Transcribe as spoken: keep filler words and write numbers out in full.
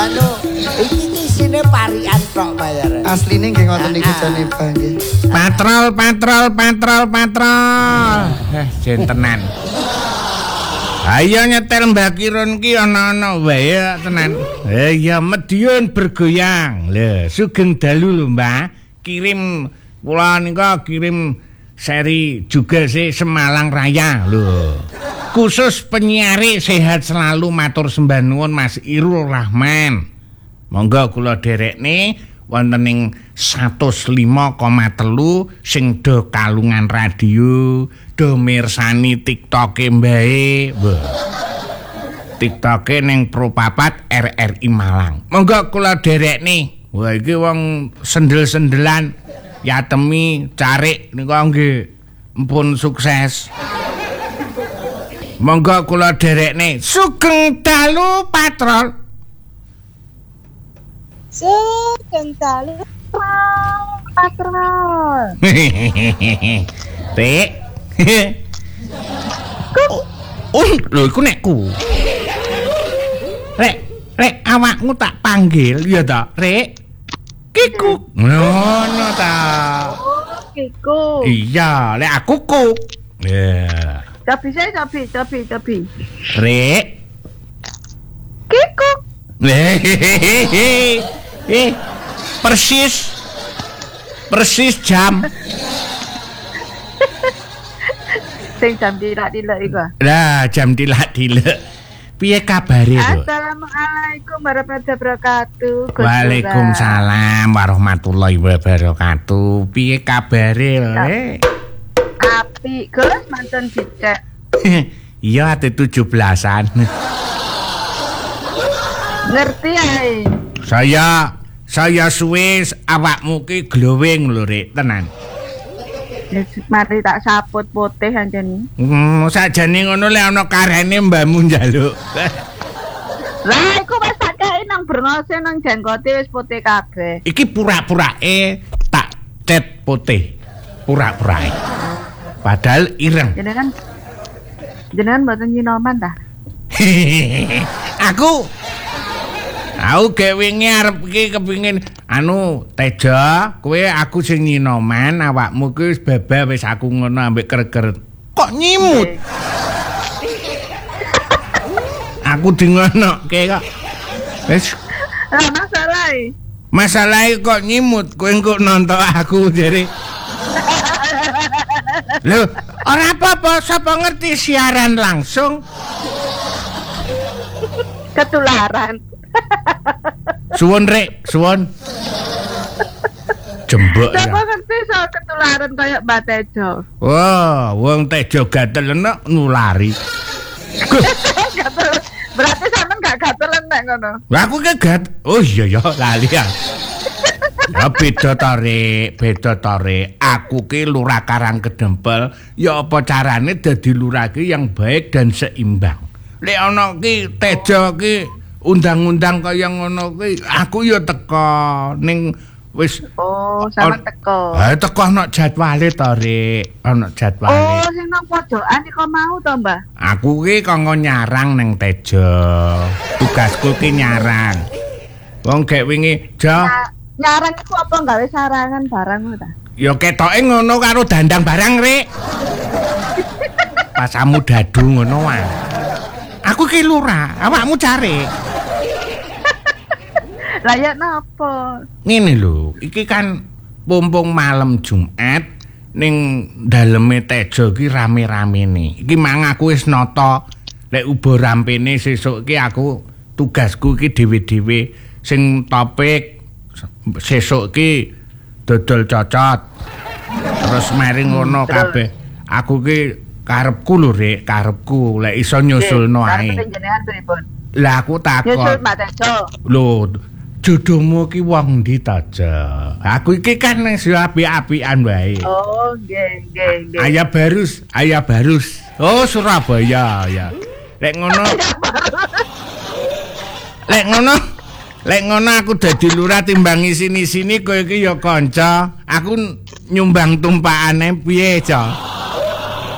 anu iki isine parian tok bayar. Asline nggih ngoten niku jane Pak nggih. Patrol, patrol, patrol, patrol. Eh, jentenan. Ayo nyetel Mbak Kirun ki ana-ana wae tenan. Eh ya Medion bergoyang. Lho, sugeng dalu lho, Mbak. Kirim kula nika kirim seri juga sih Semalang Raya lho. Khusus penyiari sehat selalu matur sembah nuwun Mas Irul Rahman. Monggo kula derekne wonten ing seratus lima koma telu sing do kalungan radio, do mirsani TikTok-e mbae. TikTok-e ning Pro papat R R I Malang. Monggo kula derekne. Wah iki wong sendel-sendelan yatemi carik nika nggih mpun sukses. Monggo kula derekne sugeng dalu patrol. Sugeng dalu patrol. Rek. Oh, lho iku nekku. Rek, rek awakmu tak panggil ya ta, Rek. Kikuk. Ngono ta. Kikuk. Iya, lek aku kuk. Ya. Tapi saya tapi tapi tapi. Rek. Kikuk. Eh, persis. Persis jam. Sing jam dilak-dilak iku. Lah, jam dilak-dilak. Piye kabare lho? Assalamualaikum warahmatullahi wabarakatuh. Waalaikumsalam warahmatullahi wabarakatuh. Piye kabare lho? Apik, Gus, mantun dicek. Iya, ate tujuh belasan. Ngerti ae. Saya saya suwe awakmu ki glowing lho, Rek, tenan. Mari tak saput putih anjen. Hmm, sajane ngono lek ana karene mbahmu njaluk. Lah iku wis tak kei nang brengose nang jenggote wis putih kabeh. Iki pura-purake tak cet putih. Pura-purake. Padahal ireng. Jenengan jenengan mboten nyinoman ta? Aku Aku ge wingi arep iki kepengin anu Teja, kowe aku sing nyinoman, awakmu ki wis baba wis aku ngono ambek keret-keret. Kok nyimut? Aku dingonoke kok. Wis Lah masalahe. Masalahe kok nyimut, kowe kok nonton aku jare. Lho, ora apa-apa, sapa ngerti siaran langsung. Ketularan. Suwun Rek, suwun. Jembok ya. Sapa ngerti soal ketularan kayak Mbak Tejo. Wah, wong Tejo gatel enak nulari. Berarti sampean gak gatel nek ngono. Lah aku ki gat. Oh iya ya, lali ya. Ya beda to Rek, beda to Rek. Aku ki lurah Karangkedempel, ya apa carane dadi lurah ki yang baik dan seimbang. Lek ana ki Tejo ki undang-undang kaya ngono kuwi aku ya teko ning wis oh sampe teko ha teko ana jadwale to Rek ana jadwale oh sing nang pojokan iki mau to Mbah aku ki kanggo nyarang ning Tejo tugasku ki nyarang wong gek wingi jo nyarang iku apa gawe sarangan barang ngono ta ya ketoke ngono karo dandang barang Rek pasamu dadu ngono wae aku ki lurah awakmu cari layak napa? Ngene lho, iki kan pompong malam Jumat ning daleme Tejo ki rame-ramene. Iki mang aku wis nata lek ubo rampene sesuk ki aku tugasku ki dhewe-dhewe sing topik sesuk ki dodol cocot. Terus mari ngono kabeh. Aku ki karepku lho Rek, karepku lek iso nyusulno ae. Lah aku takon. Nyusul Mbak Tejo. Lho jodohmu ki wong ndi ta, aku iki kan wis apik-apikan wae. Oh, nggih, nggih, nggih. Ayah Barus, Ayah Barus. Oh, Surabaya ya. Lek ngono. Lek ngono. Lek ngono aku dadi lurah timbang sini-sini kowe iki ya kanca. Aku nyumbang tumpakane piye, Cok?